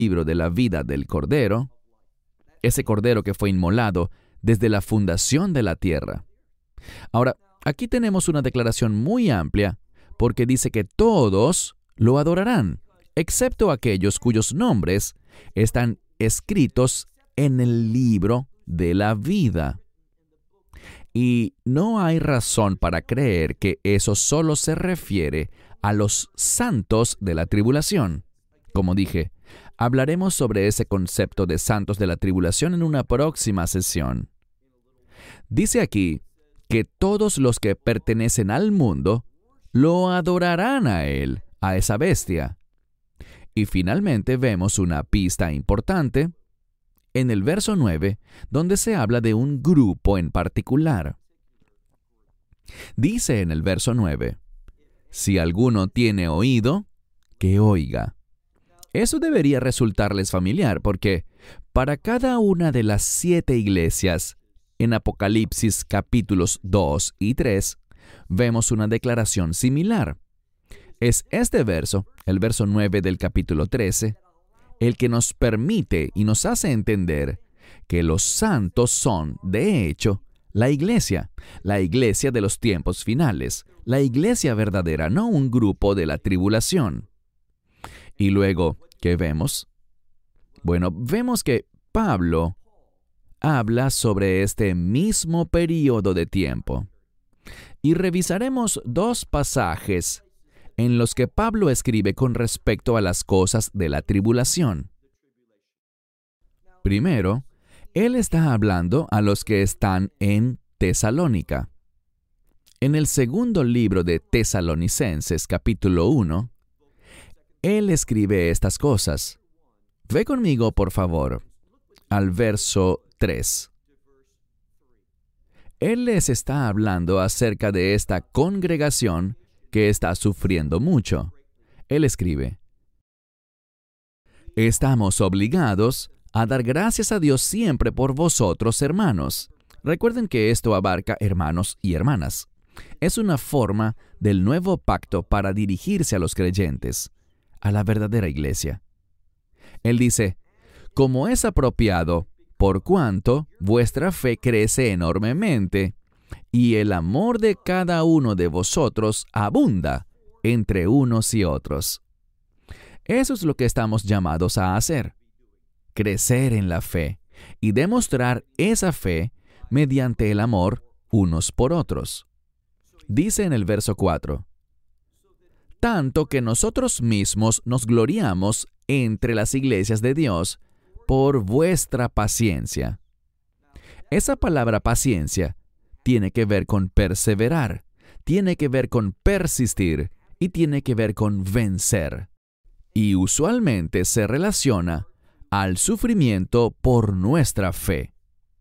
libro de la vida del Cordero, ese Cordero que fue inmolado desde la fundación de la tierra. Ahora, aquí tenemos una declaración muy amplia, porque dice que todos lo adorarán, excepto aquellos cuyos nombres están escritos en el libro de la vida. Y no hay razón para creer que eso solo se refiere a los santos de la tribulación. Como dije, hablaremos sobre ese concepto de santos de la tribulación en una próxima sesión. Dice aquí que todos los que pertenecen al mundo lo adorarán a él, a esa bestia. Y finalmente vemos una pista importante en el verso 9, donde se habla de un grupo en particular. Dice en el verso 9, si alguno tiene oído, que oiga. Eso debería resultarles familiar, porque para cada una de las 7 iglesias, en Apocalipsis capítulos 2 y 3, vemos una declaración similar. Es este verso, el verso 9 del capítulo 13, el que nos permite y nos hace entender que los santos son, de hecho, la iglesia de los tiempos finales, la iglesia verdadera, no un grupo de la tribulación. Y luego, ¿qué vemos? Bueno, vemos que Pablo habla sobre este mismo período de tiempo. Y revisaremos 2 pasajes en los que Pablo escribe con respecto a las cosas de la tribulación. Primero, él está hablando a los que están en Tesalónica. En el segundo libro de Tesalonicenses, capítulo 1, él escribe estas cosas. Ve conmigo, por favor, al verso 3. Él les está hablando acerca de esta congregación que está sufriendo mucho. Él escribe, estamos obligados a dar gracias a Dios siempre por vosotros, hermanos. Recuerden que esto abarca hermanos y hermanas. Es una forma del nuevo pacto para dirigirse a los creyentes, a la verdadera iglesia. Él dice, como es apropiado, por cuanto vuestra fe crece enormemente, y el amor de cada uno de vosotros abunda entre unos y otros. Eso es lo que estamos llamados a hacer, crecer en la fe y demostrar esa fe mediante el amor unos por otros. Dice en el verso 4, tanto que nosotros mismos nos gloriamos entre las iglesias de Dios por vuestra paciencia. Esa palabra paciencia tiene que ver con perseverar, tiene que ver con persistir y tiene que ver con vencer. Y usualmente se relaciona al sufrimiento por nuestra fe.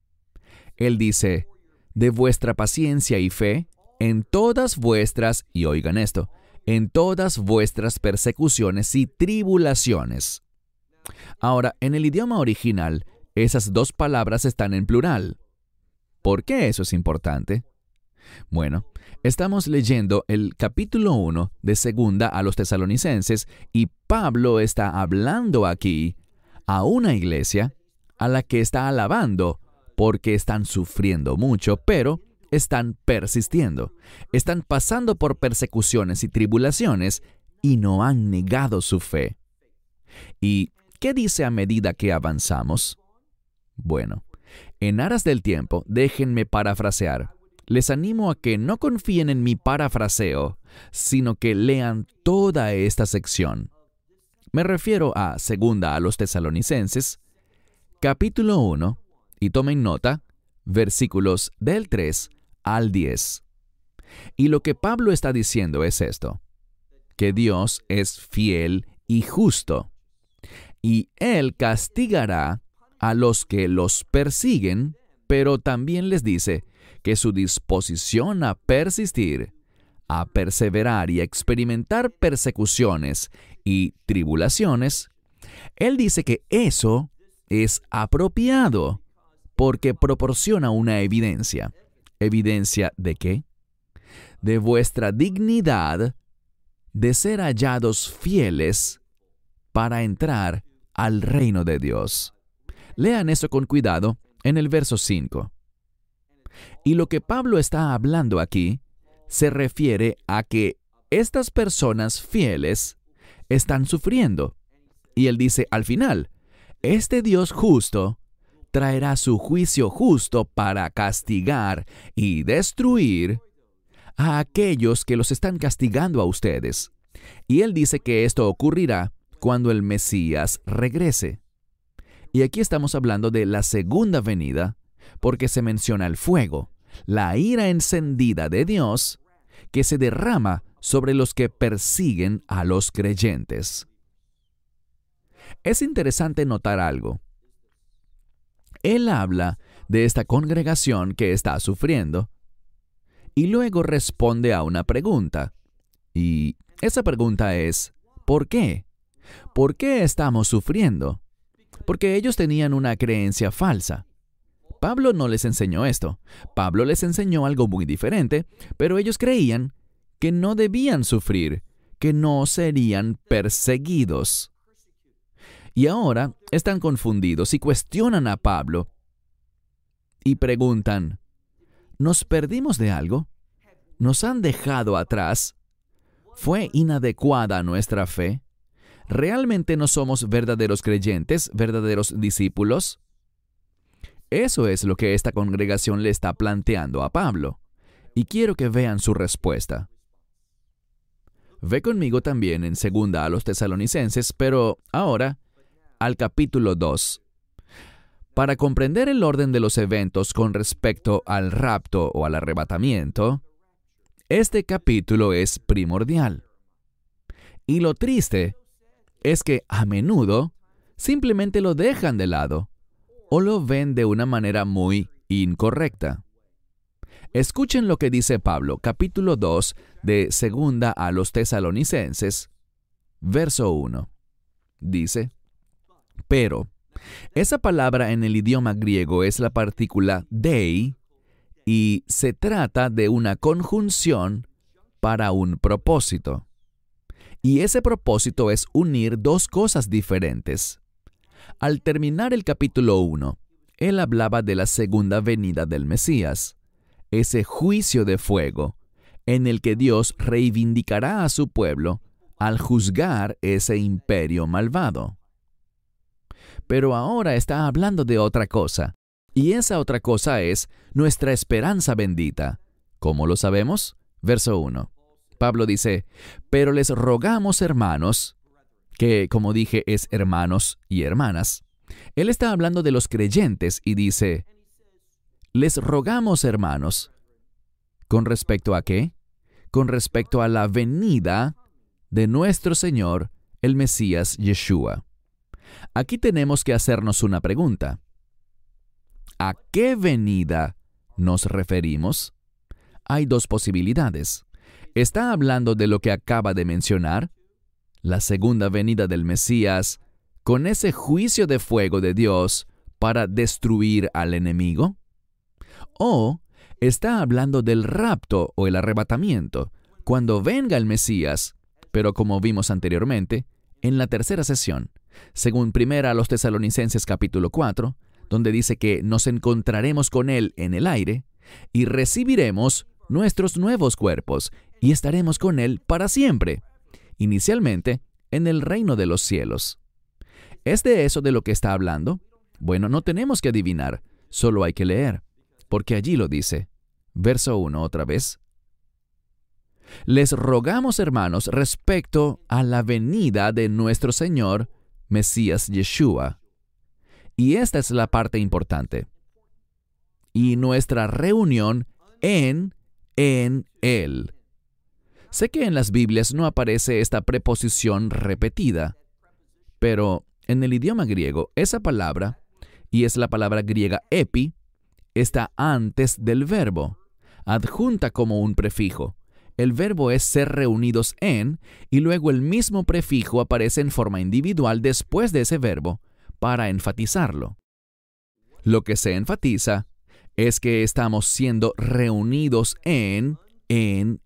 Él dice, de vuestra paciencia y fe, en todas vuestras, y oigan esto, en todas vuestras persecuciones y tribulaciones. Ahora, en el idioma original, esas 2 palabras están en plural. ¿Por qué eso es importante? Bueno, estamos leyendo el capítulo 1 de Segunda a los Tesalonicenses y Pablo está hablando aquí a una iglesia a la que está alabando porque están sufriendo mucho, pero están persistiendo. Están pasando por persecuciones y tribulaciones y no han negado su fe. ¿Y qué dice a medida que avanzamos? Bueno, en aras del tiempo, déjenme parafrasear. Les animo a que no confíen en mi parafraseo, sino que lean toda esta sección. Me refiero a Segunda a los Tesalonicenses, capítulo 1, y tomen nota, versículos del 3 al 10. Y lo que Pablo está diciendo es esto, que Dios es fiel y justo, y Él castigará a los que los persiguen, pero también les dice que su disposición a persistir, a perseverar y a experimentar persecuciones y tribulaciones, Él dice que eso es apropiado porque proporciona una evidencia. ¿Evidencia de qué? De vuestra dignidad de ser hallados fieles para entrar al reino de Dios. Lean eso con cuidado en el verso 5. Y lo que Pablo está hablando aquí se refiere a que estas personas fieles están sufriendo. Y él dice al final, este Dios justo traerá su juicio justo para castigar y destruir a aquellos que los están castigando a ustedes. Y él dice que esto ocurrirá cuando el Mesías regrese. Y aquí estamos hablando de la segunda venida, porque se menciona el fuego, la ira encendida de Dios que se derrama sobre los que persiguen a los creyentes. Es interesante notar algo. Él habla de esta congregación que está sufriendo y luego responde a una pregunta. Y esa pregunta es, ¿por qué? ¿Por qué estamos sufriendo? Porque ellos tenían una creencia falsa. Pablo no les enseñó esto. Pablo les enseñó algo muy diferente, pero ellos creían que no debían sufrir, que no serían perseguidos. Y ahora están confundidos y cuestionan a Pablo y preguntan, ¿nos perdimos de algo? ¿Nos han dejado atrás? ¿Fue inadecuada nuestra fe? ¿Realmente no somos verdaderos creyentes, verdaderos discípulos? Eso es lo que esta congregación le está planteando a Pablo, y quiero que vean su respuesta. Ve conmigo también en 2 a los Tesalonicenses, pero ahora al capítulo 2. Para comprender el orden de los eventos con respecto al rapto o al arrebatamiento, este capítulo es primordial. Y lo triste es que a menudo simplemente lo dejan de lado o lo ven de una manera muy incorrecta. Escuchen lo que dice Pablo, capítulo 2 de 2 a los Tesalonicenses, verso 1. Dice, pero esa palabra en el idioma griego es la partícula dei y se trata de una conjunción para un propósito. Y ese propósito es unir dos cosas diferentes. Al terminar el capítulo 1, él hablaba de la segunda venida del Mesías, ese juicio de fuego en el que Dios reivindicará a su pueblo al juzgar ese imperio malvado. Pero ahora está hablando de otra cosa, y esa otra cosa es nuestra esperanza bendita. ¿Cómo lo sabemos? Verso 1. Pablo dice, pero les rogamos, hermanos, que como dije es hermanos y hermanas. Él está hablando de los creyentes y dice, les rogamos, hermanos. ¿Con respecto a qué? Con respecto a la venida de nuestro Señor, el Mesías Yeshua. Aquí tenemos que hacernos una pregunta. ¿A qué venida nos referimos? Hay dos posibilidades. ¿Está hablando de lo que acaba de mencionar? La segunda venida del Mesías, con ese juicio de fuego de Dios para destruir al enemigo. ¿O está hablando del rapto o el arrebatamiento, cuando venga el Mesías, pero como vimos anteriormente, en la tercera sesión, según 1 a los Tesalonicenses capítulo 4, donde dice que nos encontraremos con Él en el aire y recibiremos nuestros nuevos cuerpos y estaremos con Él para siempre, inicialmente en el reino de los cielos. ¿Es de eso de lo que está hablando? Bueno, no tenemos que adivinar, solo hay que leer, porque allí lo dice. Verso 1 otra vez. Les rogamos, hermanos, respecto a la venida de nuestro Señor, Mesías Yeshua. Y esta es la parte importante. Y nuestra reunión en Él. Sé que en las Biblias no aparece esta preposición repetida, pero en el idioma griego esa palabra, y es la palabra griega epi, está antes del verbo, adjunta como un prefijo. El verbo es ser reunidos en, y luego el mismo prefijo aparece en forma individual después de ese verbo, para enfatizarlo. Lo que se enfatiza es que estamos siendo reunidos en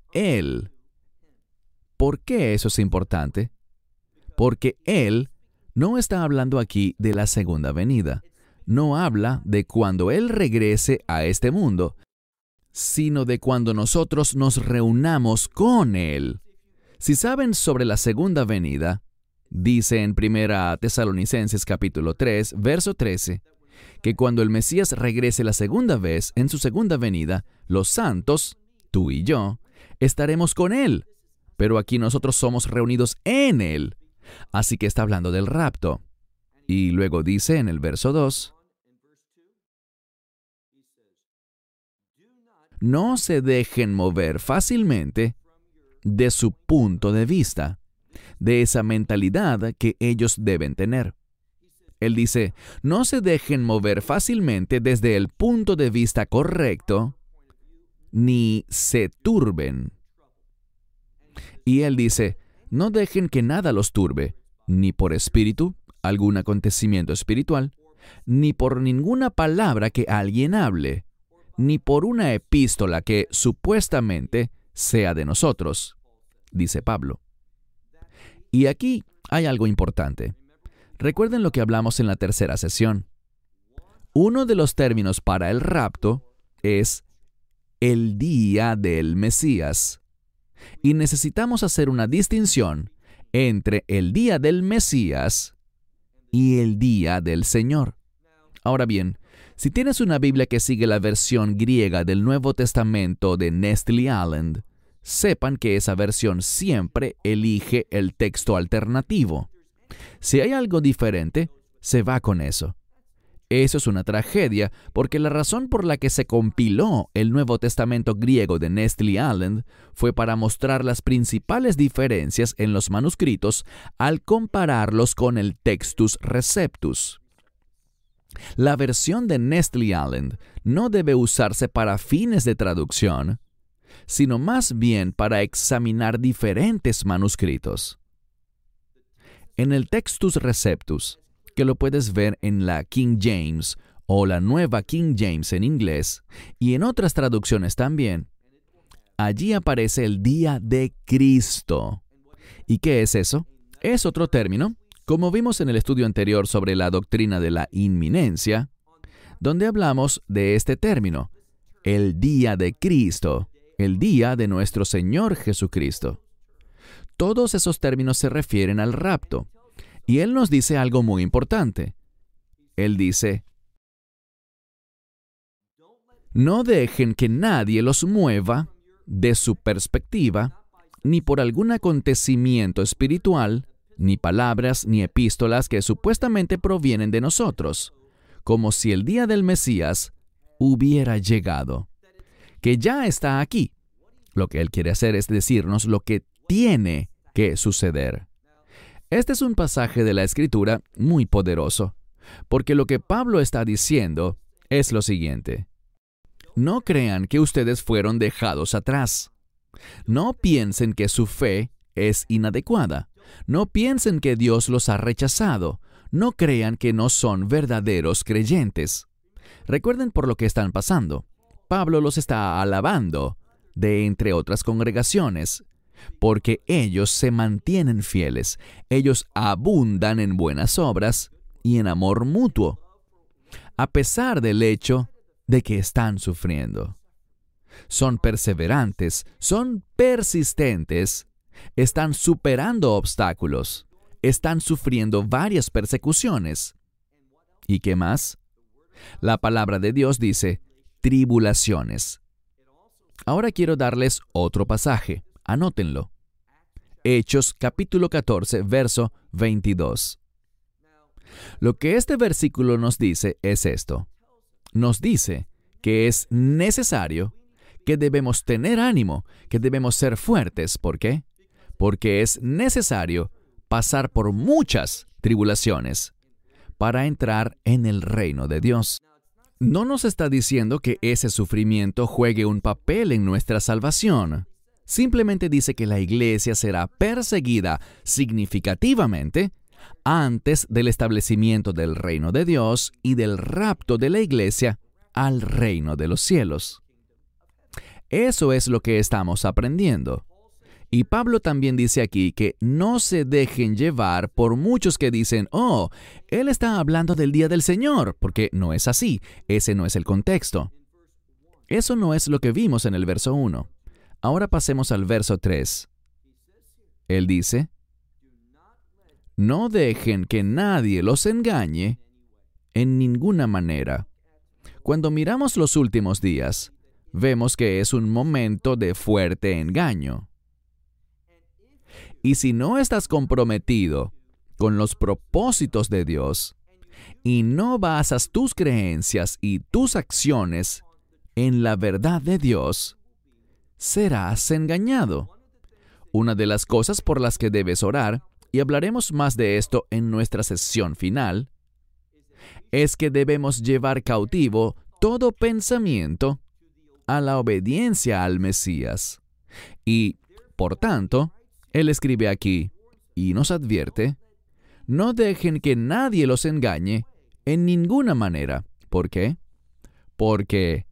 Él. ¿Por qué eso es importante? Porque Él no está hablando aquí de la segunda venida. No habla de cuando Él regrese a este mundo, sino de cuando nosotros nos reunamos con Él. Si saben sobre la segunda venida, dice en 1 Tesalonicenses capítulo 3, verso 13, que cuando el Mesías regrese la segunda vez, en su segunda venida, los santos, tú y yo, estaremos con Él. Pero aquí nosotros somos reunidos en Él. Así que está hablando del rapto. Y luego dice en el verso 2, no se dejen mover fácilmente de su punto de vista, de esa mentalidad que ellos deben tener. Él dice, no se dejen mover fácilmente desde el punto de vista correcto, ni se turben. Y Él dice, no dejen que nada los turbe, ni por espíritu, algún acontecimiento espiritual, ni por ninguna palabra que alguien hable, ni por una epístola que supuestamente sea de nosotros, dice Pablo. Y aquí hay algo importante. Recuerden lo que hablamos en la tercera sesión. Uno de los términos para el rapto es el día del Mesías. Y necesitamos hacer una distinción entre el día del Mesías y el día del Señor. Ahora bien, si tienes una Biblia que sigue la versión griega del Nuevo Testamento de Nestle Aland, sepan que esa versión siempre elige el texto alternativo. Si hay algo diferente, se va con eso. Eso es una tragedia, porque la razón por la que se compiló el Nuevo Testamento griego de Nestle Aland fue para mostrar las principales diferencias en los manuscritos al compararlos con el Textus Receptus. La versión de Nestle Aland no debe usarse para fines de traducción, sino más bien para examinar diferentes manuscritos. En el Textus Receptus, que lo puedes ver en la King James o la Nueva King James en inglés, y en otras traducciones también, allí aparece el día de Cristo. ¿Y qué es eso? Es otro término, como vimos en el estudio anterior sobre la doctrina de la inminencia, donde hablamos de este término, el día de Cristo, el día de nuestro Señor Jesucristo. Todos esos términos se refieren al rapto. Y Él nos dice algo muy importante. Él dice, no dejen que nadie los mueva de su perspectiva, ni por algún acontecimiento espiritual, ni palabras ni epístolas que supuestamente provienen de nosotros, como si el día del Mesías hubiera llegado, que ya está aquí. Lo que Él quiere hacer es decirnos lo que tiene que suceder. Este es un pasaje de la Escritura muy poderoso, porque lo que Pablo está diciendo es lo siguiente. No crean que ustedes fueron dejados atrás. No piensen que su fe es inadecuada. No piensen que Dios los ha rechazado. No crean que no son verdaderos creyentes. Recuerden por lo que están pasando. Pablo los está alabando de entre otras congregaciones, porque ellos se mantienen fieles, ellos abundan en buenas obras y en amor mutuo, a pesar del hecho de que están sufriendo. Son perseverantes, son persistentes, están superando obstáculos, están sufriendo varias persecuciones. ¿Y qué más? La palabra de Dios dice, tribulaciones. Ahora quiero darles otro pasaje. Anótenlo. Hechos capítulo 14, verso 22. Lo que este versículo nos dice es esto. Nos dice que es necesario, que debemos tener ánimo, que debemos ser fuertes. ¿Por qué? Porque es necesario pasar por muchas tribulaciones para entrar en el reino de Dios. No nos está diciendo que ese sufrimiento juegue un papel en nuestra salvación. Simplemente dice que la iglesia será perseguida significativamente antes del establecimiento del reino de Dios y del rapto de la iglesia al reino de los cielos. Eso es lo que estamos aprendiendo. Y Pablo también dice aquí que no se dejen llevar por muchos que dicen, oh, él está hablando del día del Señor, porque no es así, ese no es el contexto. Eso no es lo que vimos en el verso 1. Ahora pasemos al verso 3. Él dice, no dejen que nadie los engañe en ninguna manera. Cuando miramos los últimos días, vemos que es un momento de fuerte engaño. Y si no estás comprometido con los propósitos de Dios y no basas tus creencias y tus acciones en la verdad de Dios, serás engañado. Una de las cosas por las que debes orar, y hablaremos más de esto en nuestra sesión final, es que debemos llevar cautivo todo pensamiento a la obediencia al Mesías. Y, por tanto, Él escribe aquí, y nos advierte, no dejen que nadie los engañe en ninguna manera. ¿Por qué? Porque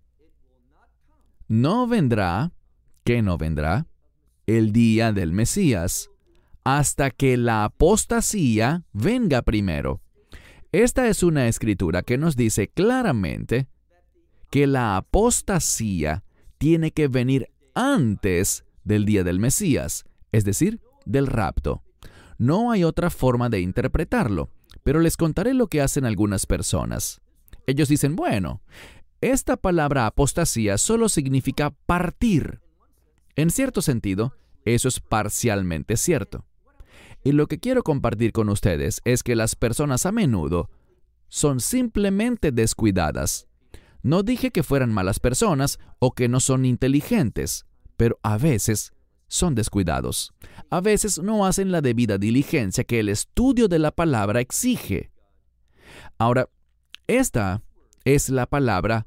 no vendrá, ¿qué no vendrá? El día del Mesías, hasta que la apostasía venga primero. Esta es una escritura que nos dice claramente que la apostasía tiene que venir antes del día del Mesías, es decir, del rapto. No hay otra forma de interpretarlo, pero les contaré lo que hacen algunas personas. Ellos dicen, bueno, esta palabra apostasía solo significa partir. En cierto sentido, eso es parcialmente cierto. Y lo que quiero compartir con ustedes es que las personas a menudo son simplemente descuidadas. No dije que fueran malas personas o que no son inteligentes, pero a veces son descuidados. A veces no hacen la debida diligencia que el estudio de la palabra exige. Ahora, esta es la palabra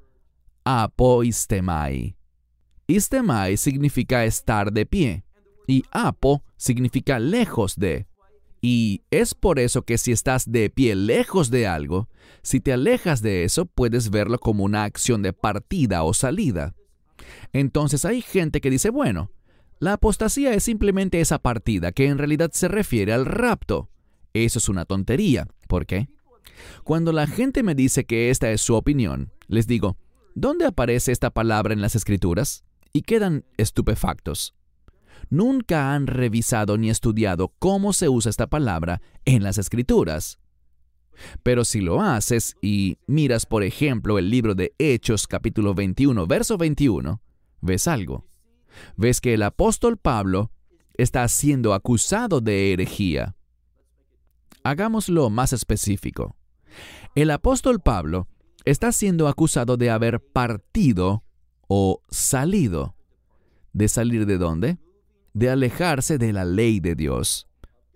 apoistemai. Istemai significa estar de pie, y apo significa lejos de. Y es por eso que si estás de pie lejos de algo, si te alejas de eso, puedes verlo como una acción de partida o salida. Entonces hay gente que dice, bueno, la apostasía es simplemente esa partida que en realidad se refiere al rapto. Eso es una tontería. ¿Por qué? Cuando la gente me dice que esta es su opinión, les digo, ¿dónde aparece esta palabra en las Escrituras? Y quedan estupefactos. Nunca han revisado ni estudiado cómo se usa esta palabra en las Escrituras. Pero si lo haces y miras, por ejemplo, el libro de Hechos, capítulo 21, verso 21, ves algo. Ves que el apóstol Pablo está siendo acusado de herejía. Hagámoslo más específico. El apóstol Pablo está siendo acusado de haber partido o salido. ¿De salir de dónde? De alejarse de la ley de Dios.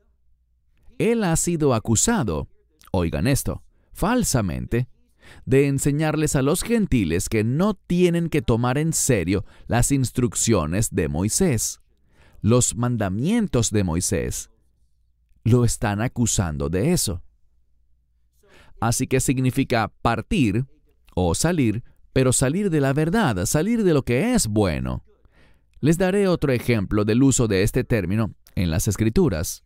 Él ha sido acusado, oigan esto, falsamente, de enseñarles a los gentiles que no tienen que tomar en serio las instrucciones de Moisés, los mandamientos de Moisés. Lo están acusando de eso. Así que significa partir o salir, pero salir de la verdad, salir de lo que es bueno. Les daré otro ejemplo del uso de este término en las Escrituras.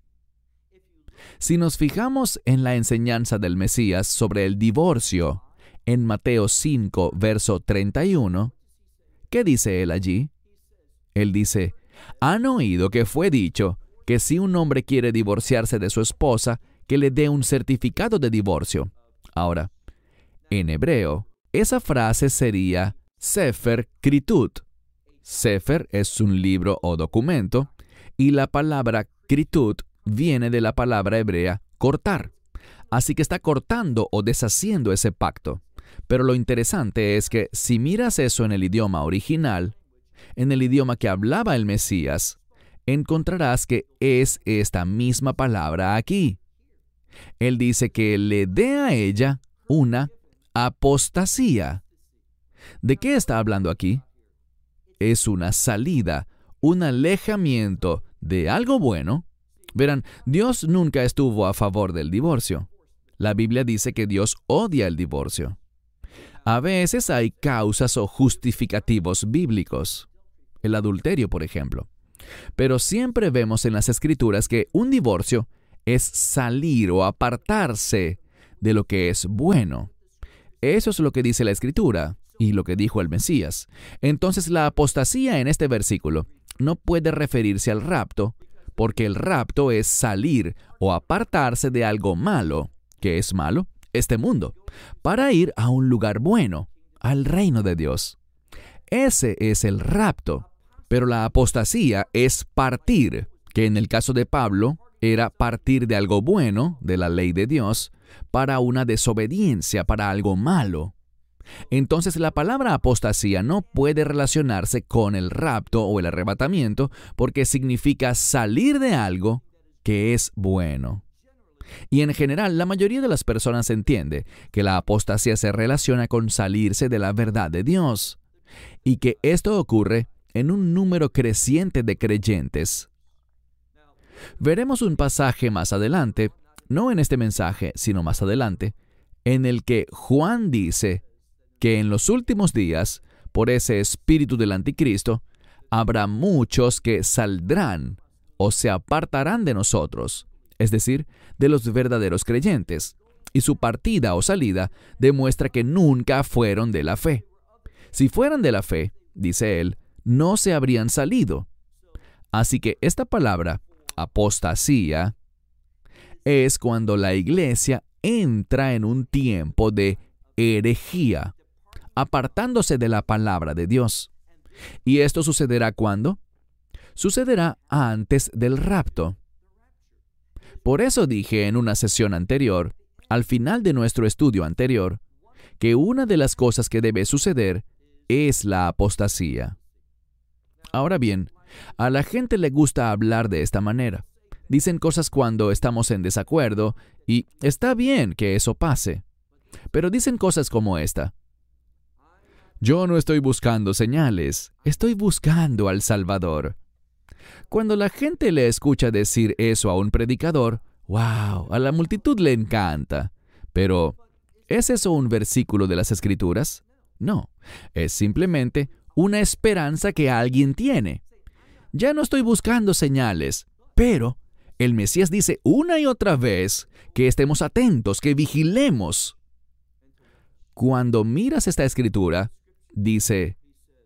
Si nos fijamos en la enseñanza del Mesías sobre el divorcio, en Mateo 5, verso 31, ¿qué dice él allí? Él dice, han oído que fue dicho que si un hombre quiere divorciarse de su esposa, que le dé un certificado de divorcio. Ahora, en hebreo, esa frase sería Sefer Kritut. Sefer es un libro o documento, y la palabra Kritut viene de la palabra hebrea cortar. Así que está cortando o deshaciendo ese pacto. Pero lo interesante es que si miras eso en el idioma original, en el idioma que hablaba el Mesías, encontrarás que es esta misma palabra aquí. Él dice que le dé a ella una apostasía. ¿De qué está hablando aquí? Es una salida, un alejamiento de algo bueno. Verán, Dios nunca estuvo a favor del divorcio. La Biblia dice que Dios odia el divorcio. A veces hay causas o justificativos bíblicos. El adulterio, por ejemplo. Pero siempre vemos en las Escrituras que un divorcio es salir o apartarse de lo que es bueno. Eso es lo que dice la Escritura y lo que dijo el Mesías. Entonces la apostasía en este versículo no puede referirse al rapto, porque el rapto es salir o apartarse de algo malo. ¿Qué es malo? Este mundo, para ir a un lugar bueno, al reino de Dios. Ese es el rapto. Pero la apostasía es partir, que en el caso de Pablo era partir de algo bueno, de la ley de Dios, para una desobediencia, para algo malo. Entonces la palabra apostasía no puede relacionarse con el rapto o el arrebatamiento porque significa salir de algo que es bueno. Y en general, la mayoría de las personas entiende que la apostasía se relaciona con salirse de la verdad de Dios y que esto ocurre en un número creciente de creyentes. Veremos un pasaje más adelante, no en este mensaje, sino más adelante, en el que Juan dice que en los últimos días, por ese espíritu del anticristo, habrá muchos que saldrán o se apartarán de nosotros, es decir, de los verdaderos creyentes, y su partida o salida demuestra que nunca fueron de la fe. Si fueran de la fe, dice él, no se habrían salido. Así que esta palabra, apostasía, es cuando la iglesia entra en un tiempo de herejía, apartándose de la palabra de Dios. ¿Y esto sucederá cuándo? Sucederá antes del rapto. Por eso dije en una sesión anterior, al final de nuestro estudio anterior, que una de las cosas que debe suceder es la apostasía. Ahora bien, a la gente le gusta hablar de esta manera. Dicen cosas cuando estamos en desacuerdo y está bien que eso pase. Pero dicen cosas como esta. Yo no estoy buscando señales, estoy buscando al Salvador. Cuando la gente le escucha decir eso a un predicador, ¡wow!, a la multitud le encanta. Pero, ¿es eso un versículo de las Escrituras? No, es simplemente una esperanza que alguien tiene. Ya no estoy buscando señales, pero el Mesías dice una y otra vez que estemos atentos, que vigilemos. Cuando miras esta escritura, dice,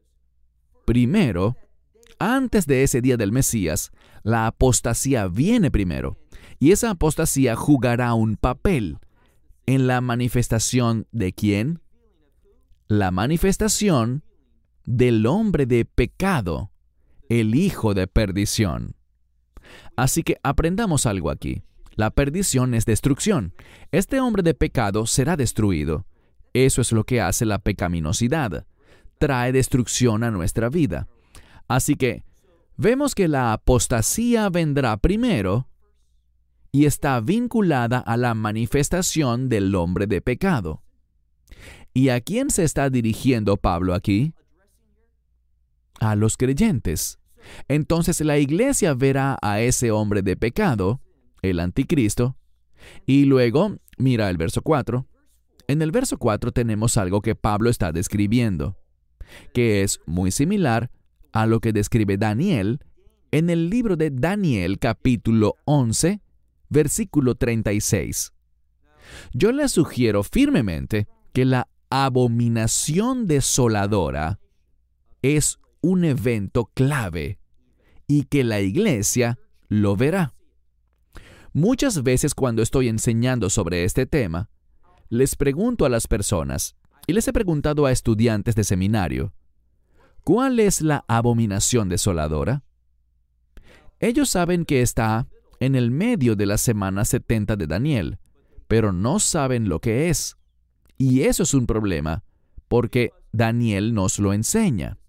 primero, antes de ese día del Mesías, la apostasía viene primero, y esa apostasía jugará un papel en la manifestación ¿de quién? La manifestación del hombre de pecado, el hijo de perdición. Así que aprendamos algo aquí. La perdición es destrucción. Este hombre de pecado será destruido. Eso es lo que hace la pecaminosidad. Trae destrucción a nuestra vida. Así que vemos que la apostasía vendrá primero y está vinculada a la manifestación del hombre de pecado. ¿Y a quién se está dirigiendo Pablo aquí? A los creyentes. Entonces la iglesia verá a ese hombre de pecado, el anticristo, y luego, mira el verso 4. En el verso 4 tenemos algo que Pablo está describiendo, que es muy similar a lo que describe Daniel en el libro de Daniel capítulo 11, versículo 36. Yo le sugiero firmemente que la abominación desoladora es un evento clave y que la iglesia lo verá. Muchas veces cuando estoy enseñando sobre este tema, les pregunto a las personas, y les he preguntado a estudiantes de seminario, ¿cuál es la abominación desoladora? Ellos saben que está en el medio de la semana 70 de Daniel, pero no saben lo que es. Y eso es un problema, porque Daniel nos lo enseña.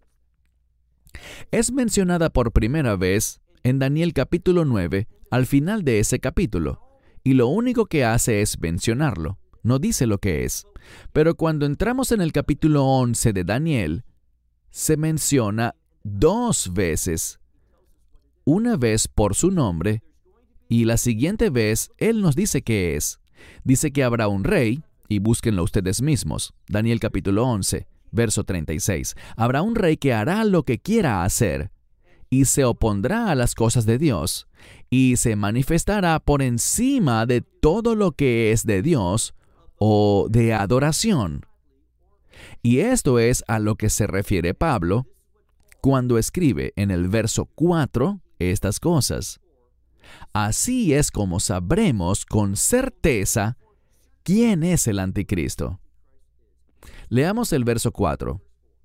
Es mencionada por primera vez en Daniel capítulo 9, al final de ese capítulo, y lo único que hace es mencionarlo, no dice lo que es. Pero cuando entramos en el capítulo 11 de Daniel, se menciona 2 veces, una vez por su nombre, y la siguiente vez él nos dice qué es. Dice que habrá un rey, y búsquenlo ustedes mismos, Daniel capítulo 11, verso 36. Habrá un rey que hará lo que quiera hacer, y se opondrá a las cosas de Dios, y se manifestará por encima de todo lo que es de Dios o de adoración. Y esto es a lo que se refiere Pablo cuando escribe en el verso 4 estas cosas. Así es como sabremos con certeza quién es el anticristo. Leamos el verso 4.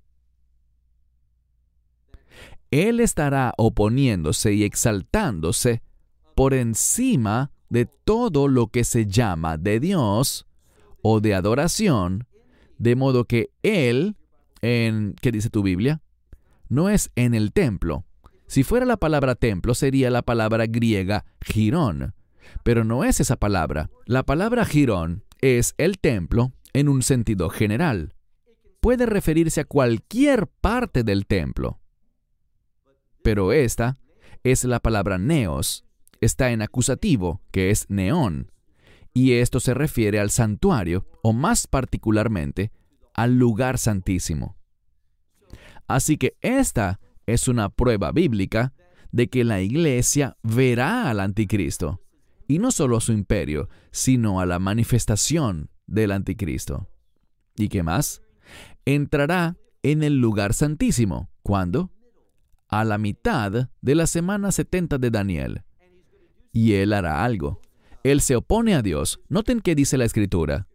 Él estará oponiéndose y exaltándose por encima de todo lo que se llama de Dios o de adoración, de modo que Él, ¿qué dice tu Biblia? No es en el templo. Si fuera la palabra templo, sería la palabra griega girón. Pero no es esa palabra. La palabra girón es el templo en un sentido general. Puede referirse a cualquier parte del templo. Pero esta es la palabra neos. Está en acusativo, que es neón. Y esto se refiere al santuario, o más particularmente, al lugar santísimo. Así que esta es una prueba bíblica de que la iglesia verá al anticristo, y no solo a su imperio, sino a la manifestación del anticristo. ¿Y qué más? Entrará en el lugar santísimo. ¿Cuándo? A la mitad de la semana 70 de Daniel. Y él hará algo. Él se opone a Dios. Noten qué dice la Escritura.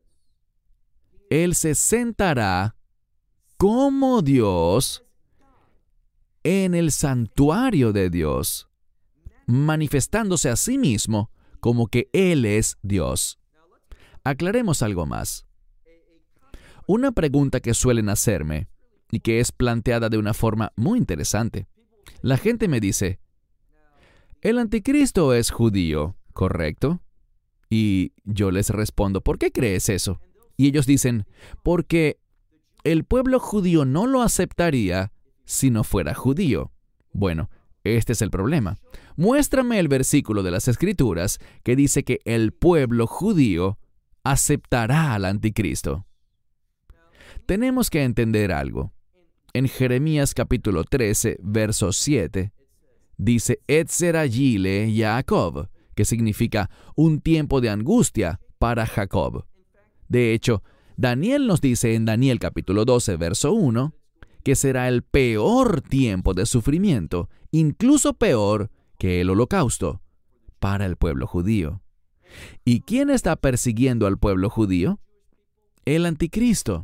Él se sentará como Dios en el santuario de Dios, manifestándose a sí mismo como que Él es Dios. Aclaremos algo más. Una pregunta que suelen hacerme, y que es planteada de una forma muy interesante. La gente me dice, el anticristo es judío, ¿correcto? Y yo les respondo, ¿por qué crees eso? Y ellos dicen, porque el pueblo judío no lo aceptaría si no fuera judío. Bueno, este es el problema. Muéstrame el versículo de las Escrituras que dice que el pueblo judío aceptará al anticristo. Tenemos que entender algo. En Jeremías capítulo 13, verso 7, dice Etzerayile Jacob, que significa un tiempo de angustia para Jacob. De hecho, Daniel nos dice en Daniel capítulo 12, verso 1, que será el peor tiempo de sufrimiento, incluso peor que el holocausto, para el pueblo judío. ¿Y quién está persiguiendo al pueblo judío? El anticristo.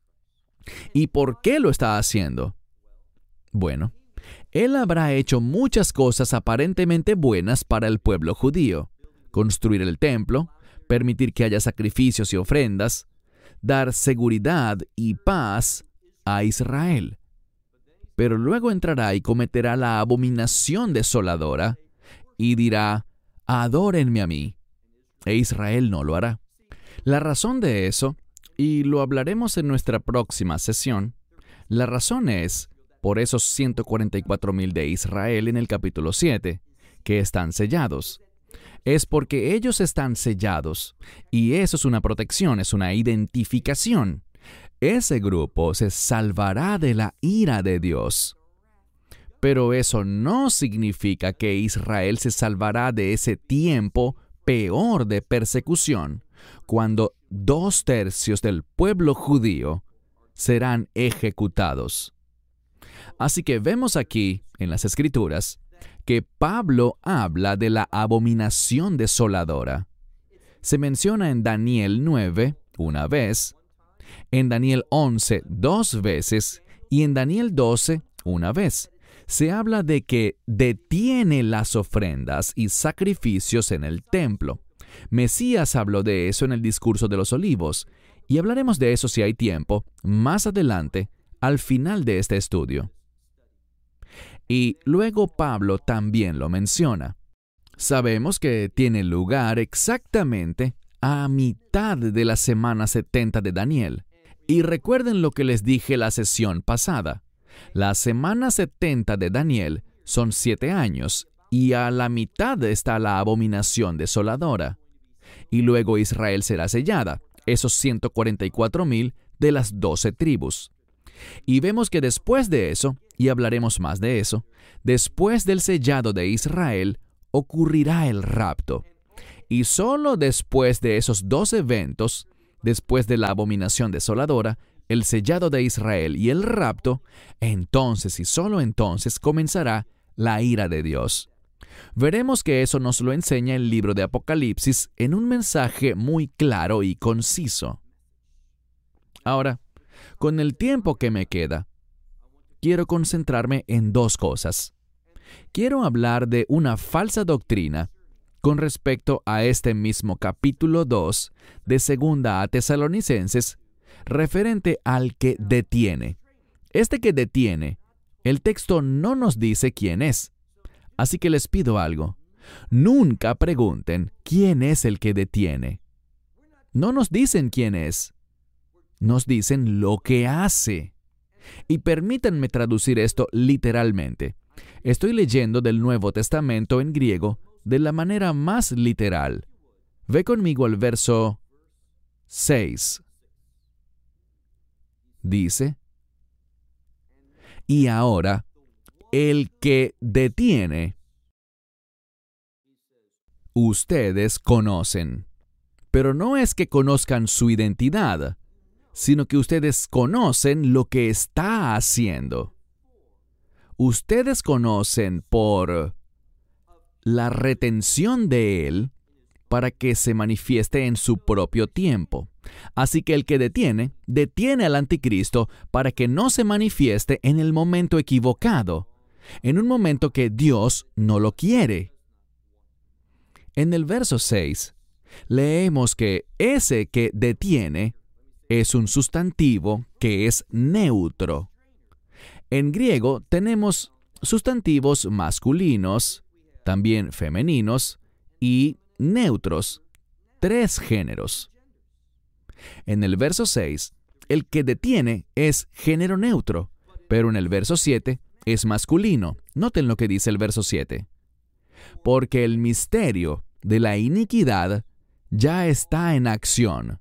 ¿Y por qué lo está haciendo? Bueno, él habrá hecho muchas cosas aparentemente buenas para el pueblo judío. Construir el templo, permitir que haya sacrificios y ofrendas, dar seguridad y paz a Israel. Pero luego entrará y cometerá la abominación desoladora y dirá, adórenme a mí. E Israel no lo hará. La razón de eso, y lo hablaremos en nuestra próxima sesión, la razón es por esos 144,000 de Israel en el capítulo 7, que están sellados. Es porque ellos están sellados, y eso es una protección, es una identificación. Ese grupo se salvará de la ira de Dios. Pero eso no significa que Israel se salvará de ese tiempo peor de persecución, cuando 2/3 del pueblo judío serán ejecutados. Así que vemos aquí, en las Escrituras, que Pablo habla de la abominación desoladora. Se menciona en Daniel 9, una vez, en Daniel 11, 2 veces, y en Daniel 12, una vez. Se habla de que detiene las ofrendas y sacrificios en el templo. Mesías habló de eso en el discurso de los olivos, y hablaremos de eso si hay tiempo, más adelante, al final de este estudio. Y luego Pablo también lo menciona. Sabemos que tiene lugar exactamente a mitad de la semana 70 de Daniel. Y recuerden lo que les dije la sesión pasada. La semana 70 de Daniel son 7 años, y a la mitad está la abominación desoladora. Y luego Israel será sellada, esos 144,000 de las 12 tribus. Y vemos que después de eso, y hablaremos más de eso, después del sellado de Israel, ocurrirá el rapto. Y solo después de esos dos eventos, después de la abominación desoladora, el sellado de Israel y el rapto, entonces y solo entonces comenzará la ira de Dios. Veremos que eso nos lo enseña el libro de Apocalipsis en un mensaje muy claro y conciso. Ahora, con el tiempo que me queda, quiero concentrarme en dos cosas. Quiero hablar de una falsa doctrina con respecto a este mismo capítulo 2 de 2 a Tesalonicenses, referente al que detiene. Este que detiene, el texto no nos dice quién es. Así que les pido algo. Nunca pregunten quién es el que detiene. No nos dicen quién es. Nos dicen lo que hace. Y permítanme traducir esto literalmente. Estoy leyendo del Nuevo Testamento en griego de la manera más literal. Ve conmigo al verso 6. Dice: y ahora, el que detiene, ustedes conocen. Pero no es que conozcan su identidad, sino que ustedes conocen lo que está haciendo. Ustedes conocen por la retención de él para que se manifieste en su propio tiempo. Así que el que detiene al anticristo para que no se manifieste en el momento equivocado, en un momento que Dios no lo quiere. En el verso 6, leemos que ese que detiene es un sustantivo que es neutro. En griego tenemos sustantivos masculinos, también femeninos y neutros, 3 géneros. En el verso 6, el que detiene es género neutro, pero en el verso 7 es masculino. Noten lo que dice el verso 7. Porque el misterio de la iniquidad ya está en acción.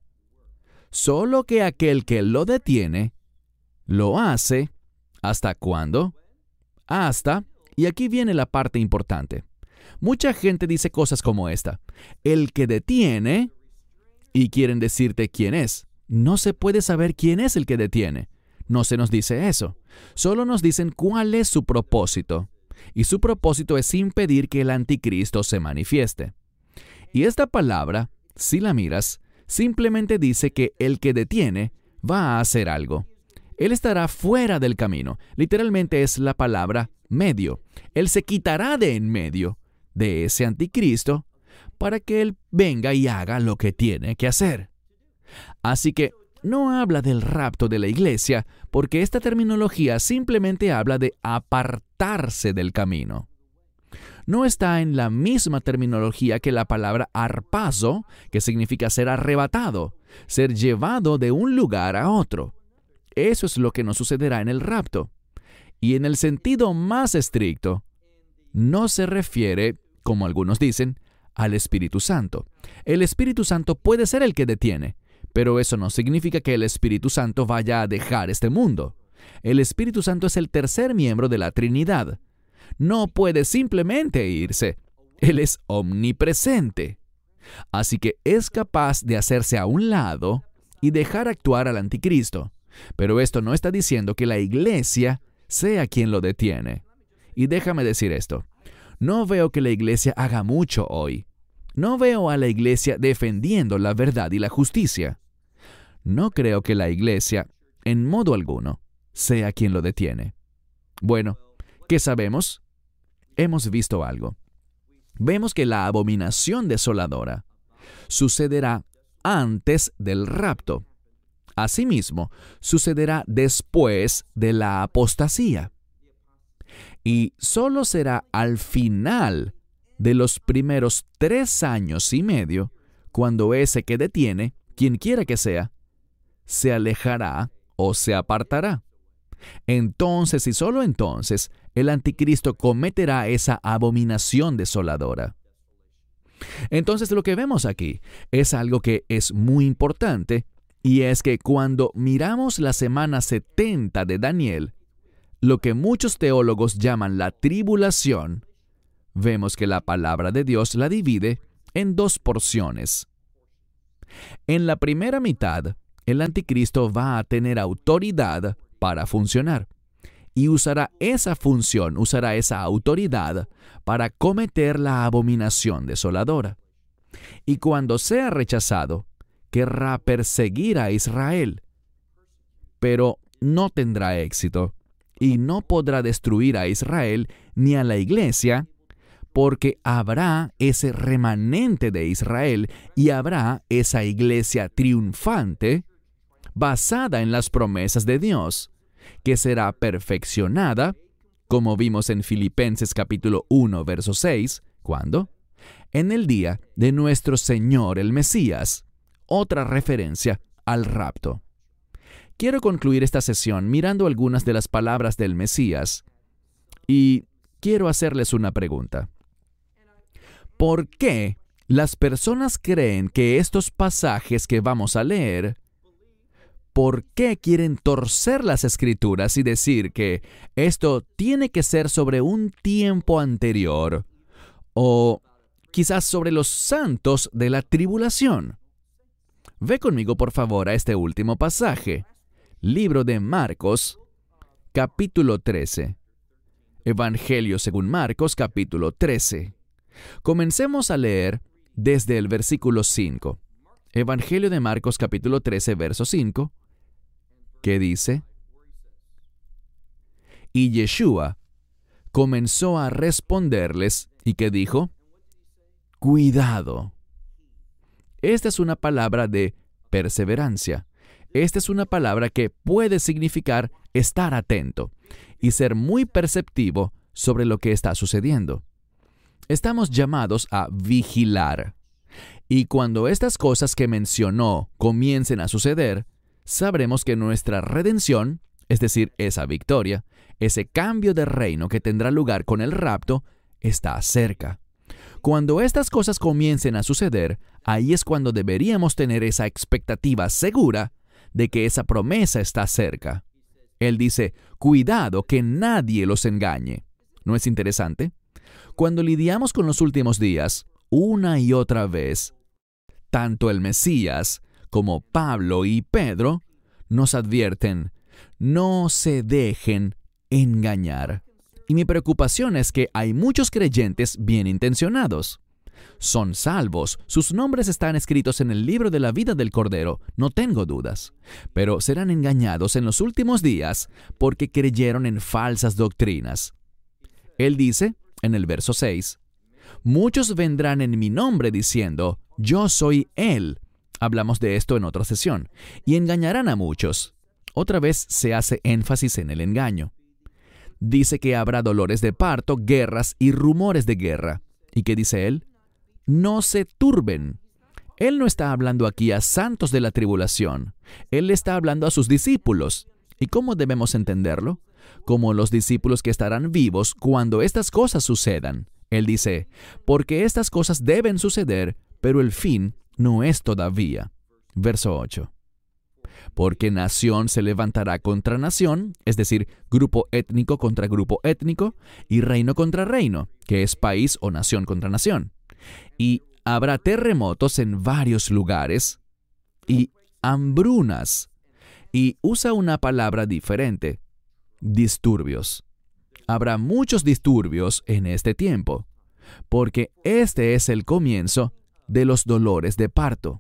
Solo que aquel que lo detiene, lo hace, ¿hasta cuándo? Hasta, y aquí viene la parte importante. Mucha gente dice cosas como esta: el que detiene, y quieren decirte quién es. No se puede saber quién es el que detiene. No se nos dice eso. Solo nos dicen cuál es su propósito. Y su propósito es impedir que el anticristo se manifieste. Y esta palabra, si la miras, simplemente dice que el que detiene va a hacer algo. Él estará fuera del camino. Literalmente es la palabra medio. Él se quitará de en medio de ese anticristo para que él venga y haga lo que tiene que hacer. Así que no habla del rapto de la iglesia, porque esta terminología simplemente habla de apartarse del camino. No está en la misma terminología que la palabra harpazo, que significa ser arrebatado, ser llevado de un lugar a otro. Eso es lo que nos sucederá en el rapto. Y en el sentido más estricto, no se refiere, como algunos dicen, al Espíritu Santo. El Espíritu Santo puede ser el que detiene, pero eso no significa que el Espíritu Santo vaya a dejar este mundo. El Espíritu Santo es el tercer miembro de la Trinidad. No puede simplemente irse. Él es omnipresente. Así que es capaz de hacerse a un lado y dejar actuar al anticristo. Pero esto no está diciendo que la iglesia sea quien lo detiene. Y déjame decir esto. No veo que la iglesia haga mucho hoy. No veo a la iglesia defendiendo la verdad y la justicia. No creo que la iglesia, en modo alguno, sea quien lo detiene. Bueno, ¿qué sabemos? Hemos visto algo. Vemos que la abominación desoladora sucederá antes del rapto. Asimismo, sucederá después de la apostasía. Y solo será al final de los primeros 3 años y medio, cuando ese que detiene, quien quiera que sea, se alejará o se apartará. Entonces y solo entonces, el anticristo cometerá esa abominación desoladora. Entonces lo que vemos aquí es algo que es muy importante, y es que cuando miramos la semana 70 de Daniel, lo que muchos teólogos llaman la tribulación, vemos que la palabra de Dios la divide en dos porciones. En la primera mitad, el anticristo va a tener autoridad para funcionar y usará esa función, usará esa autoridad para cometer la abominación desoladora. Y cuando sea rechazado, querrá perseguir a Israel, pero no tendrá éxito y no podrá destruir a Israel ni a la iglesia, porque habrá ese remanente de Israel y habrá esa iglesia triunfante basada en las promesas de Dios, que será perfeccionada, como vimos en Filipenses capítulo 1, verso 6, ¿cuándo? En el día de nuestro Señor el Mesías, otra referencia al rapto. Quiero concluir esta sesión mirando algunas de las palabras del Mesías y quiero hacerles una pregunta. ¿Por qué las personas creen que estos pasajes que vamos a leer, por qué quieren torcer las Escrituras y decir que esto tiene que ser sobre un tiempo anterior o quizás sobre los santos de la tribulación? Ve conmigo por favor a este último pasaje. Libro de Marcos, capítulo 13. Evangelio según Marcos, capítulo 13. Comencemos a leer desde el versículo 5. Evangelio de Marcos, capítulo 13, verso 5, que dice: Y Yeshua comenzó a responderles, ¿y qué dijo? Cuidado. Esta es una palabra de perseverancia. Esta es una palabra que puede significar estar atento y ser muy perceptivo sobre lo que está sucediendo. Estamos llamados a vigilar. Y cuando estas cosas que mencionó comiencen a suceder, sabremos que nuestra redención, es decir, esa victoria, ese cambio de reino que tendrá lugar con el rapto, está cerca. Cuando estas cosas comiencen a suceder, ahí es cuando deberíamos tener esa expectativa segura de que esa promesa está cerca. Él dice, cuidado que nadie los engañe. ¿No es interesante? Cuando lidiamos con los últimos días, una y otra vez, tanto el Mesías como Pablo y Pedro nos advierten, no se dejen engañar. Y mi preocupación es que hay muchos creyentes bien intencionados. Son salvos, sus nombres están escritos en el libro de la vida del Cordero, no tengo dudas. Pero serán engañados en los últimos días porque creyeron en falsas doctrinas. Él dice, en el verso 6, muchos vendrán en mi nombre diciendo, yo soy Él. Hablamos de esto en otra sesión. Y engañarán a muchos. Otra vez se hace énfasis en el engaño. Dice que habrá dolores de parto, guerras y rumores de guerra. ¿Y qué dice él? No se turben. Él no está hablando aquí a santos de la tribulación. Él está hablando a sus discípulos. ¿Y cómo debemos entenderlo? Como los discípulos que estarán vivos cuando estas cosas sucedan. Él dice, porque estas cosas deben suceder, pero el fin no es todavía. Verso 8. Porque nación se levantará contra nación, es decir, grupo étnico contra grupo étnico, y reino contra reino, que es país o nación contra nación. Y habrá terremotos en varios lugares, y hambrunas. Y usa una palabra diferente, disturbios. Habrá muchos disturbios en este tiempo, porque este es el comienzo de los dolores de parto.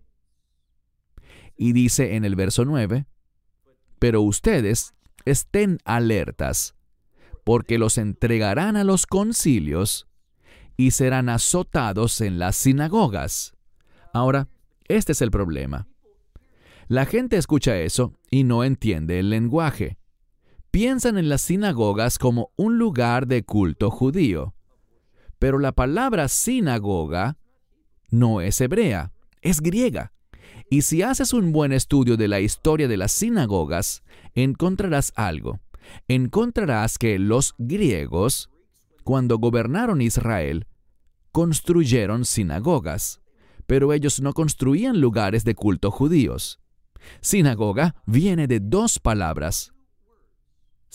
Y dice en el verso 9, pero ustedes estén alertas, porque los entregarán a los concilios y serán azotados en las sinagogas. Ahora, este es el problema. La gente escucha eso y no entiende el lenguaje. Piensan en las sinagogas como un lugar de culto judío. Pero la palabra sinagoga no es hebrea, es griega. Y si haces un buen estudio de la historia de las sinagogas, encontrarás algo. Encontrarás que los griegos, cuando gobernaron Israel, construyeron sinagogas, pero ellos no construían lugares de culto judíos. Sinagoga viene de dos palabras.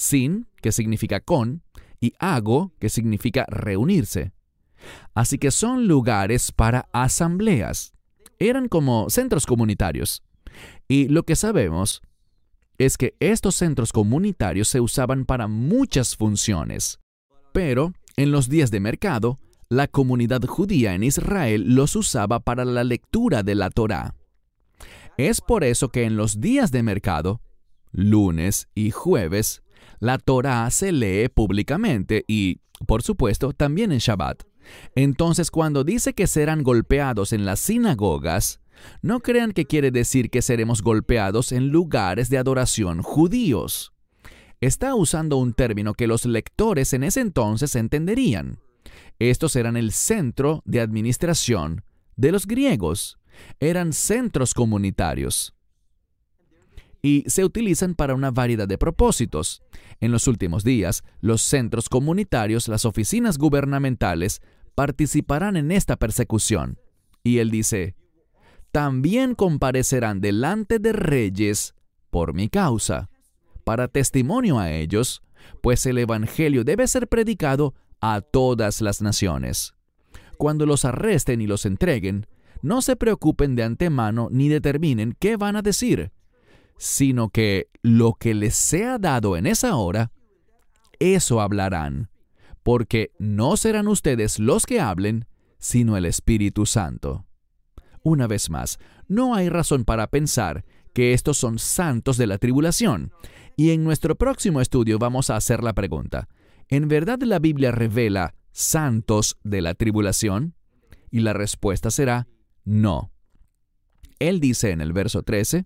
sin, que significa con, y ago, que significa reunirse. Así que son lugares para asambleas. Eran como centros comunitarios. Y lo que sabemos es que estos centros comunitarios se usaban para muchas funciones. Pero, en los días de mercado, la comunidad judía en Israel los usaba para la lectura de la Torá. Es por eso que en los días de mercado, lunes y jueves, la Torá se lee públicamente y, por supuesto, también en Shabbat. Entonces, cuando dice que serán golpeados en las sinagogas, no crean que quiere decir que seremos golpeados en lugares de adoración judíos. Está usando un término que los lectores en ese entonces entenderían. Estos eran el centro de administración de los griegos. Eran centros comunitarios. Y se utilizan para una variedad de propósitos. En los últimos días, los centros comunitarios, las oficinas gubernamentales, participarán en esta persecución. Y él dice, también comparecerán delante de reyes por mi causa, para testimonio a ellos, pues el Evangelio debe ser predicado a todas las naciones. Cuando los arresten y los entreguen, no se preocupen de antemano ni determinen qué van a decir, sino que lo que les sea dado en esa hora, eso hablarán, porque no serán ustedes los que hablen, sino el Espíritu Santo. Una vez más, no hay razón para pensar que estos son santos de la tribulación, y en nuestro próximo estudio vamos a hacer la pregunta, ¿en verdad la Biblia revela santos de la tribulación? Y la respuesta será no. Él dice en el verso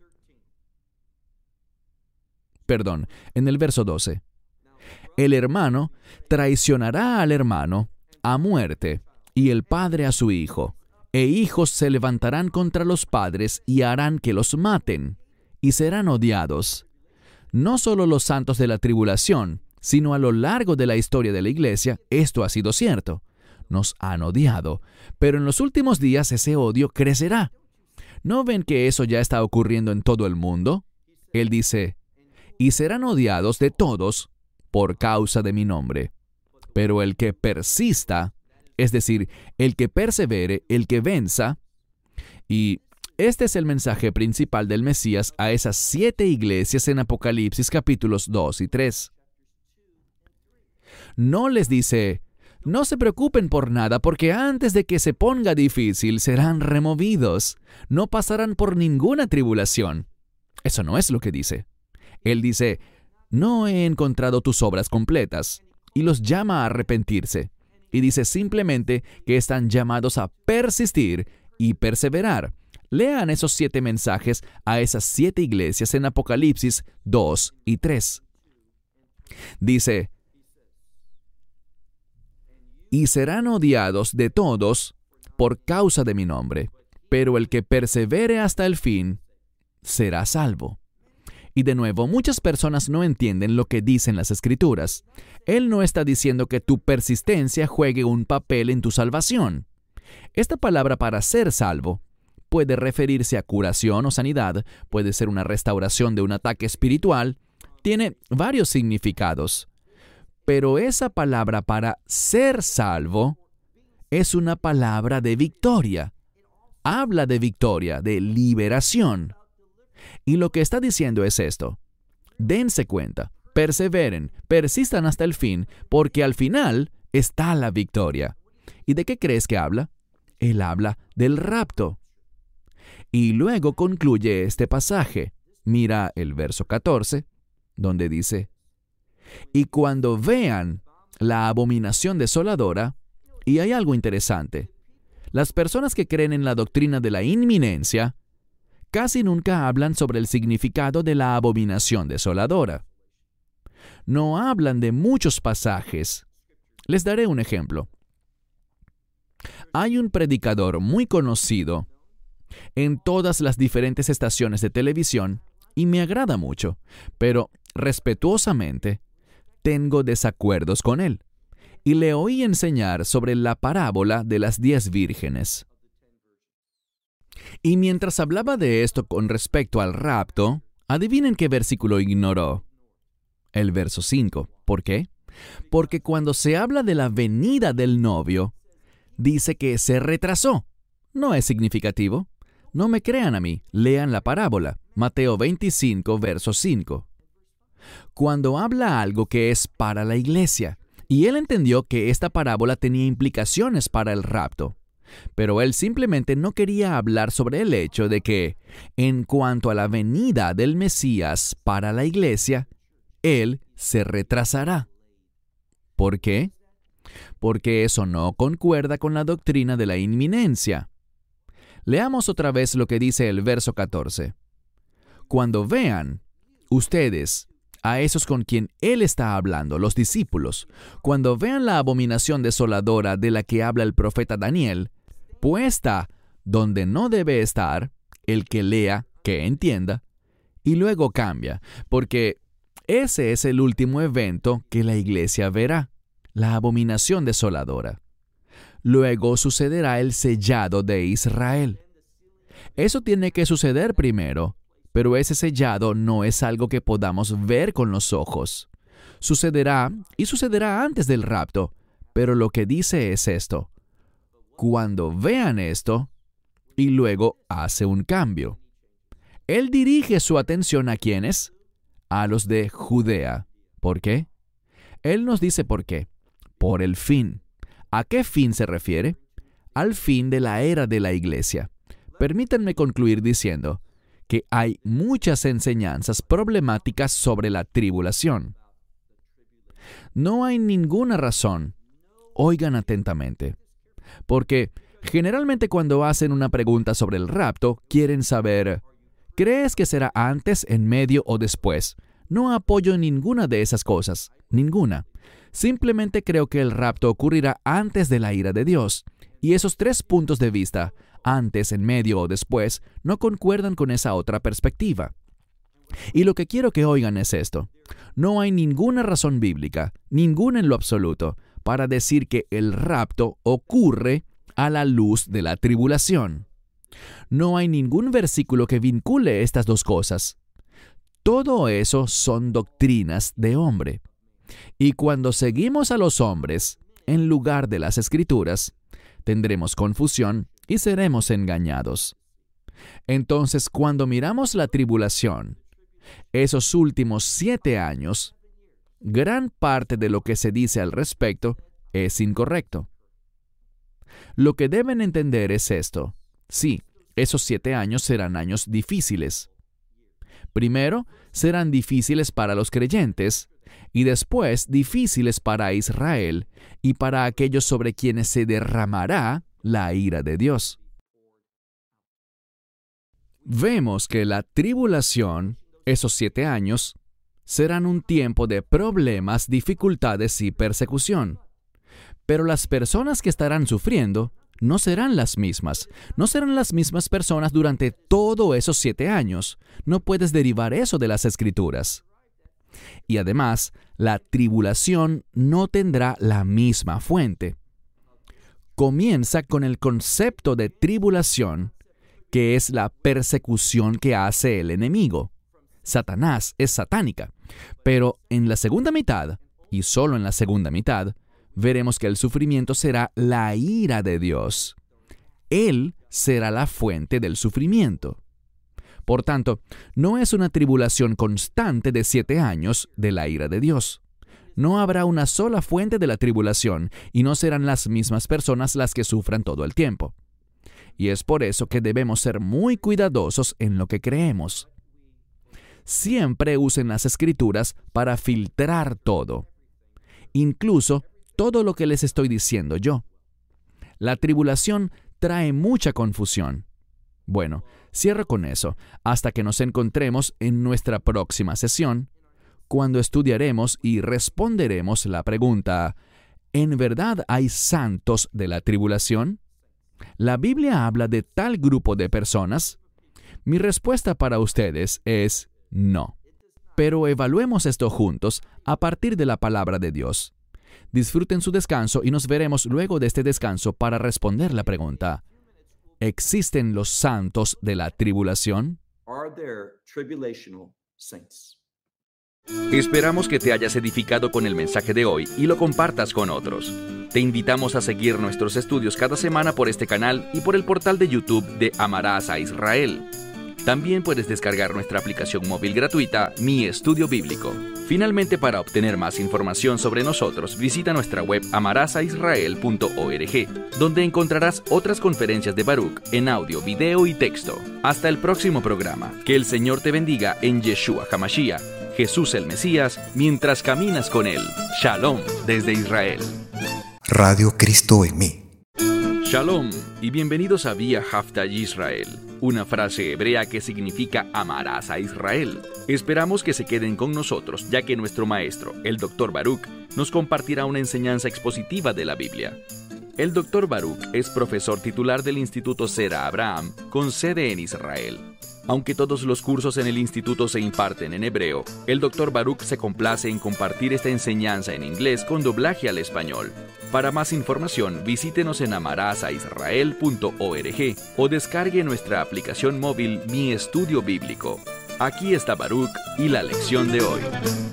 12, el hermano traicionará al hermano a muerte, y el padre a su hijo, e hijos se levantarán contra los padres y harán que los maten, y serán odiados. No solo los santos de la tribulación, sino a lo largo de la historia de la iglesia, esto ha sido cierto. Nos han odiado, pero en los últimos días ese odio crecerá. ¿No ven que eso ya está ocurriendo en todo el mundo? Él dice, y serán odiados de todos por causa de mi nombre. Pero el que persista, es decir, el que persevere, el que venza, y este es el mensaje principal del Mesías a esas 7 iglesias en Apocalipsis capítulos 2 y 3. No les dice, no se preocupen por nada, porque antes de que se ponga difícil serán removidos. No pasarán por ninguna tribulación. Eso no es lo que dice. Él dice, no he encontrado tus obras completas, y los llama a arrepentirse. Y dice simplemente que están llamados a persistir y perseverar. Lean esos 7 mensajes a esas 7 iglesias en Apocalipsis 2 y 3. Dice, y serán odiados de todos por causa de mi nombre, pero el que persevere hasta el fin será salvo. Y de nuevo, muchas personas no entienden lo que dicen las Escrituras. Él no está diciendo que tu persistencia juegue un papel en tu salvación. Esta palabra para ser salvo puede referirse a curación o sanidad, puede ser una restauración de un ataque espiritual, tiene varios significados. Pero esa palabra para ser salvo es una palabra de victoria. Habla de victoria, de liberación. Y lo que está diciendo es esto. Dense cuenta, perseveren, persistan hasta el fin, porque al final está la victoria. ¿Y de qué crees que habla? Él habla del rapto. Y luego concluye este pasaje. Mira el verso 14, donde dice, y cuando vean la abominación desoladora, y hay algo interesante, las personas que creen en la doctrina de la inminencia, casi nunca hablan sobre el significado de la abominación desoladora. No hablan de muchos pasajes. Les daré un ejemplo. Hay un predicador muy conocido en todas las diferentes estaciones de televisión y me agrada mucho, pero respetuosamente tengo desacuerdos con él. Y le oí enseñar sobre la parábola de las 10 vírgenes. Y mientras hablaba de esto con respecto al rapto, adivinen qué versículo ignoró. el verso 5. ¿Por qué? Porque cuando se habla de la venida del novio, dice que se retrasó. ¿No es significativo? No me crean a mí, lean la parábola, Mateo 25, verso 5. Cuando habla algo que es para la iglesia, y él entendió que esta parábola tenía implicaciones para el rapto, pero él simplemente no quería hablar sobre el hecho de que, en cuanto a la venida del Mesías para la iglesia, él se retrasará. ¿Por qué? Porque eso no concuerda con la doctrina de la inminencia. Leamos otra vez lo que dice el verso 14. Cuando vean ustedes a esos con quien él está hablando, los discípulos, cuando vean la abominación desoladora de la que habla el profeta Daniel, puesta donde no debe estar, el que lea, que entienda, y luego cambia, porque ese es el último evento que la iglesia verá, la abominación desoladora. Luego sucederá el sellado de Israel. Eso tiene que suceder primero, pero ese sellado no es algo que podamos ver con los ojos. Sucederá y sucederá antes del rapto, pero lo que dice es esto. Cuando vean esto, y luego hace un cambio. Él dirige su atención ¿a quiénes? A los de Judea. ¿Por qué? Él nos dice por qué. Por el fin. ¿A qué fin se refiere? Al fin de la era de la iglesia. Permítanme concluir diciendo que hay muchas enseñanzas problemáticas sobre la tribulación. No hay ninguna razón, oigan atentamente, porque generalmente cuando hacen una pregunta sobre el rapto, quieren saber, ¿crees que será antes, en medio o después? No apoyo ninguna de esas cosas, ninguna. Simplemente creo que el rapto ocurrirá antes de la ira de Dios. Y esos tres puntos de vista, antes, en medio o después, no concuerdan con esa otra perspectiva. Y lo que quiero que oigan es esto. No hay ninguna razón bíblica, ninguna en lo absoluto, para decir que el rapto ocurre a la luz de la tribulación. No hay ningún versículo que vincule estas dos cosas. Todo eso son doctrinas de hombre. Y cuando seguimos a los hombres, en lugar de las Escrituras, tendremos confusión y seremos engañados. Entonces, cuando miramos la tribulación, esos últimos 7 años, gran parte de lo que se dice al respecto es incorrecto. Lo que deben entender es esto. Sí, esos 7 años serán años difíciles. Primero, serán difíciles para los creyentes, y después difíciles para Israel y para aquellos sobre quienes se derramará la ira de Dios. Vemos que la tribulación, esos 7 años, serán un tiempo de problemas, dificultades y persecución. Pero las personas que estarán sufriendo no serán las mismas. No serán las mismas personas durante todos esos 7 años. No puedes derivar eso de las Escrituras. Y además, la tribulación no tendrá la misma fuente. Comienza con el concepto de tribulación, que es la persecución que hace el enemigo. Satanás es satánica. Pero en la segunda mitad, y solo en la segunda mitad, veremos que el sufrimiento será la ira de Dios. Él será la fuente del sufrimiento. Por tanto, no es una tribulación constante de 7 años de la ira de Dios. No habrá una sola fuente de la tribulación y no serán las mismas personas las que sufran todo el tiempo. Y es por eso que debemos ser muy cuidadosos en lo que creemos. Siempre usen las Escrituras para filtrar todo, incluso todo lo que les estoy diciendo yo. La tribulación trae mucha confusión. Bueno, cierro con eso, hasta que nos encontremos en nuestra próxima sesión, cuando estudiaremos y responderemos la pregunta, ¿en verdad hay santos de la tribulación? ¿La Biblia habla de tal grupo de personas? Mi respuesta para ustedes es no. Pero evaluemos esto juntos a partir de la palabra de Dios. Disfruten su descanso y nos veremos luego de este descanso para responder la pregunta, ¿existen los santos de la tribulación? Are there tribulational saints? Esperamos que te hayas edificado con el mensaje de hoy y lo compartas con otros. Te invitamos a seguir nuestros estudios cada semana por este canal y por el portal de YouTube de Amarás a Israel. También puedes descargar nuestra aplicación móvil gratuita, Mi Estudio Bíblico. Finalmente, para obtener más información sobre nosotros, visita nuestra web amarasaisrael.org, donde encontrarás otras conferencias de Baruch en audio, video y texto. Hasta el próximo programa. Que el Señor te bendiga en Yeshua HaMashiach, Jesús el Mesías, mientras caminas con Él. Shalom desde Israel. Radio Cristo en mí. Shalom y bienvenidos a Vía Haftah Yisrael, una frase hebrea que significa amarás a Israel. Esperamos que se queden con nosotros, ya que nuestro maestro, el Dr. Baruch, nos compartirá una enseñanza expositiva de la Biblia. El Dr. Baruch es profesor titular del Instituto Zera Abraham, con sede en Israel. Aunque todos los cursos en el instituto se imparten en hebreo, el Dr. Baruch se complace en compartir esta enseñanza en inglés con doblaje al español. Para más información, visítenos en amarasaisrael.org o descargue nuestra aplicación móvil Mi Estudio Bíblico. Aquí está Baruch y la lección de hoy.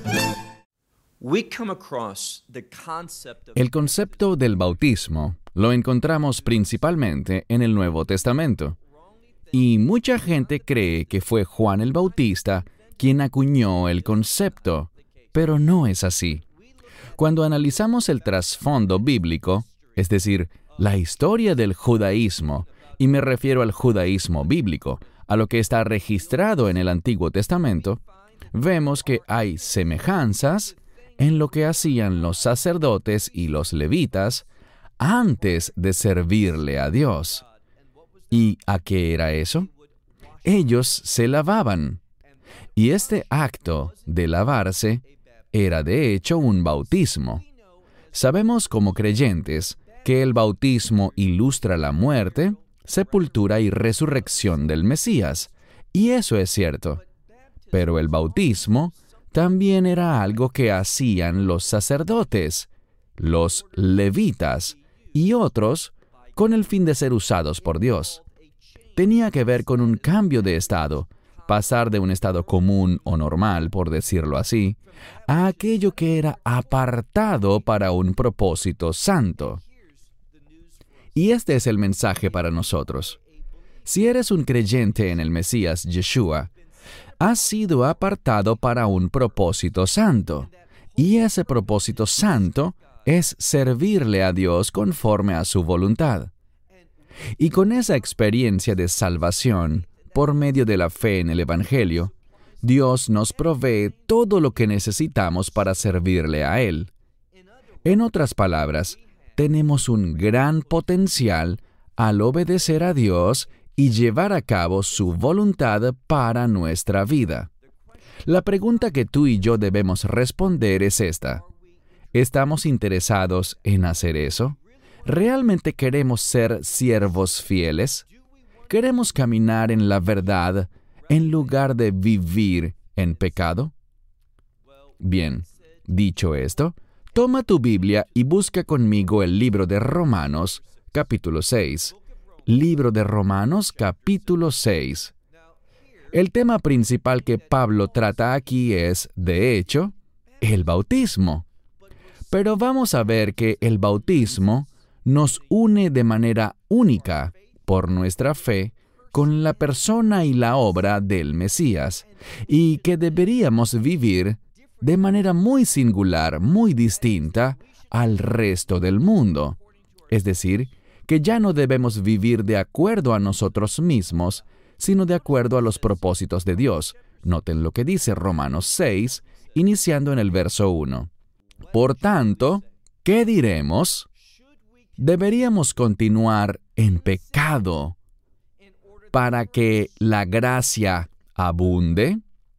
El concepto del bautismo lo encontramos principalmente en el Nuevo Testamento. Y mucha gente cree que fue Juan el Bautista quien acuñó el concepto, pero no es así. Cuando analizamos el trasfondo bíblico, es decir, la historia del judaísmo, y me refiero al judaísmo bíblico, a lo que está registrado en el Antiguo Testamento, vemos que hay semejanzas en lo que hacían los sacerdotes y los levitas antes de servirle a Dios. ¿Y a qué era eso? Ellos se lavaban. Y este acto de lavarse era de hecho un bautismo. Sabemos como creyentes que el bautismo ilustra la muerte, sepultura y resurrección del Mesías. Y eso es cierto. Pero el bautismo también era algo que hacían los sacerdotes, los levitas y otros con el fin de ser usados por Dios. Tenía que ver con un cambio de estado, pasar de un estado común o normal, por decirlo así, a aquello que era apartado para un propósito santo. Y este es el mensaje para nosotros. Si eres un creyente en el Mesías Yeshua, has sido apartado para un propósito santo, y ese propósito santo es servirle a Dios conforme a su voluntad. Y con esa experiencia de salvación, por medio de la fe en el Evangelio, Dios nos provee todo lo que necesitamos para servirle a Él. En otras palabras, tenemos un gran potencial al obedecer a Dios y llevar a cabo su voluntad para nuestra vida. La pregunta que tú y yo debemos responder es esta: ¿estamos interesados en hacer eso? ¿Realmente queremos ser siervos fieles? ¿Queremos caminar en la verdad en lugar de vivir en pecado? Bien, dicho esto, toma tu Biblia y busca conmigo el libro de Romanos, capítulo 6. Libro de Romanos, capítulo 6. El tema principal que Pablo trata aquí es, de hecho, el bautismo. Pero vamos a ver que el bautismo nos une de manera única, por nuestra fe, con la persona y la obra del Mesías, y que deberíamos vivir de manera muy singular, muy distinta al resto del mundo. Es decir, que ya no debemos vivir de acuerdo a nosotros mismos, sino de acuerdo a los propósitos de Dios. Noten lo que dice Romanos 6, iniciando en el verso 1. Por tanto, ¿qué diremos? ¿Deberíamos continuar en pecado para que la gracia abunde?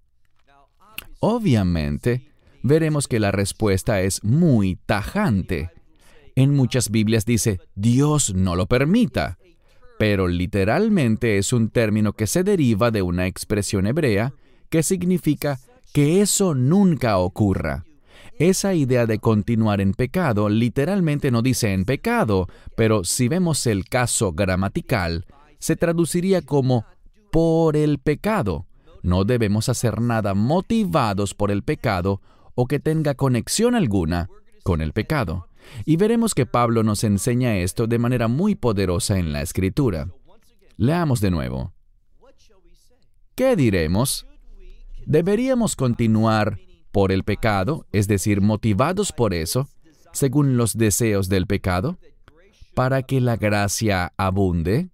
Obviamente, veremos que la respuesta es muy tajante. En muchas Biblias dice, Dios no lo permita, pero literalmente es un término que se deriva de una expresión hebrea que significa que eso nunca ocurra. Esa idea de continuar en pecado literalmente no dice en pecado, pero si vemos el caso gramatical, se traduciría como por el pecado. No debemos hacer nada motivados por el pecado o que tenga conexión alguna con el pecado. Y veremos que Pablo nos enseña esto de manera muy poderosa en la Escritura. Leamos de nuevo. ¿Qué diremos? ¿Deberíamos continuar por el pecado, es decir, motivados por eso, según los deseos del pecado, para que la gracia abunde?